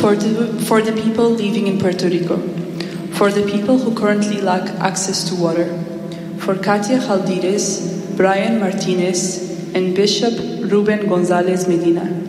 for the people living in Puerto Rico, for the people who currently lack access to water, for Katia Jaldides, Brian Martinez, and Bishop Ruben Gonzalez Medina,